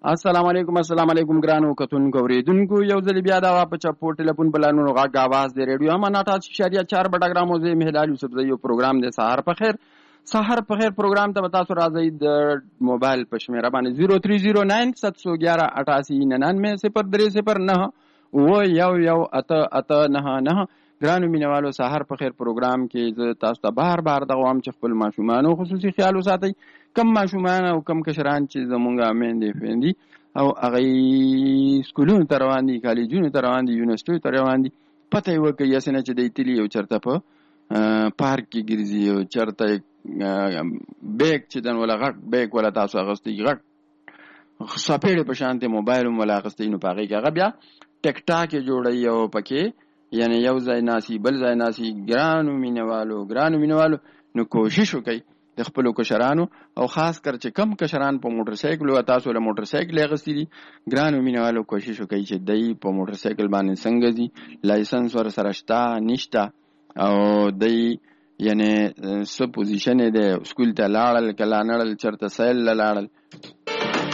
السلام علیکم ګرانو کتونکو اوریدونکو یو ځل بیا دا په چپو ټلیفون بلانو غږ आवाज دی ریډیو هم 88.4 بټګرام او زه مهلال یوسف زیو پروګرام دی سحر په خیر پروګرام ته تاسو راځي د موبایل په شمیره باندې 0309 711 8899 0309 و یو اته نه ګرانو مینوالو سحر په خیر پروګرام کې زه تاسو ته بار دغوام چې خپل ماشومان خصوصي خیال وساتئ کم ماشومان او کم کشران چې زمونږه میندې فیندي او هغه سکولونو ته روان دي کالجونو ته روان دي یونیورسټیو ته روان دي پته یې وکړئ یاسینه چې دی تلي یو چېرته په پارک کې ګرځي او چېرته بیګ چې دن ولا غټ بیګ ولا تاسو اغوستی غټ سپېړې په شانتې موبایل هم ولا اغوستی نو په هغې کې هغه بیا ټیک ټاک یې جوړوي او پکې یعنی یو ځای ناسي بل ځای ناسي ګرانو مینوالو نو کوشش وکئ د خپلو کشرانو او خاص کر چې کم کشران په موټر سایکل او تاسو له موټر سایکل اغوستی دي ګرانو مینوالو کوشش وکئ چې دی په موټر سایکل باندې څنګه ځي لایسنس ورسره شته نشته او دی یعنی څه پوزیشن یې دی سکول ته لاړل که لا نړل چېرته سیل له لاړل